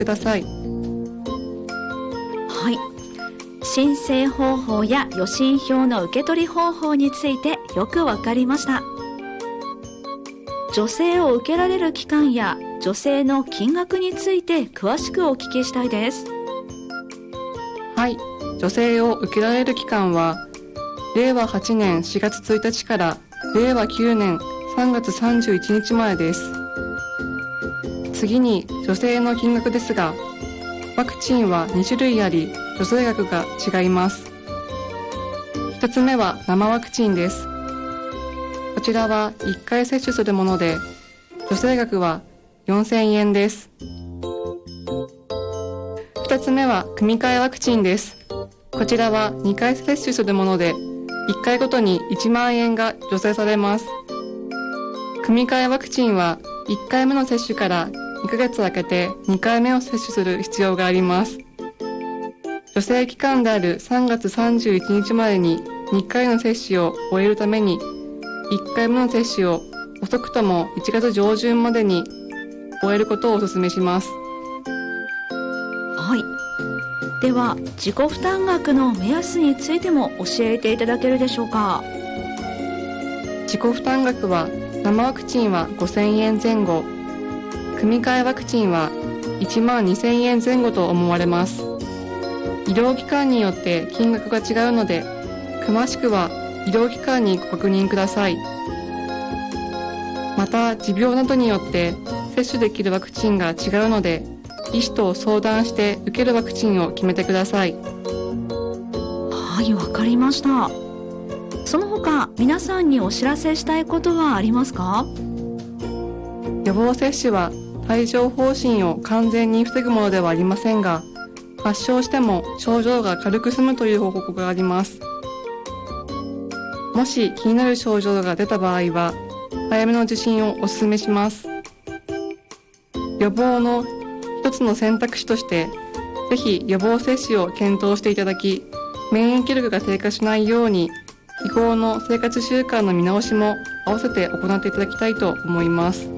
ください。 はい。申請方法や予診票の受け取り方法についてよくわかりました。助成を受けられる期間や助成の金額について詳しくお聞きしたいです。 はい、助成を受けられる期間は令和8年4月1日から令和9年3月31日までです。次に助成の金額ですが、ワクチンは2種類あり助成額が違います。1つ目は生ワクチンです。こちらは1回接種するもので助成額は4000円です。2つ目は組み換えワクチンです。こちらは2回接種するもので1回ごとに1万円が助成されます。組み換えワクチンは1回目の接種から2ヶ月空けて2回目を接種する必要があります。助成期間である3月31日までに2回の接種を終えるために1回目の接種を遅くとも1月上旬までに終えることをお勧めします。 はい。では自己負担額の目安についても教えていただけるでしょうか。 自己負担額は生ワクチンは5000円前後、組み換えワクチンは1万2000円前後と思われます。医療機関によって金額が違うので、詳しくは医療機関にご確認ください。また、持病などによって接種できるワクチンが違うので、医師と相談して受けるワクチンを決めてください。 はい、わかりました。その他、皆さんにお知らせしたいことはありますか？ 予防接種は帯状疱疹を完全に防ぐものではありませんが、発症しても症状が軽く済むという報告があります。もし気になる症状が出た場合は、早めの受診をお勧めします。予防の一つの選択肢として、ぜひ予防接種を検討していただき、免疫力が低下しないように、日頃の生活習慣の見直しも合わせて行っていただきたいと思います。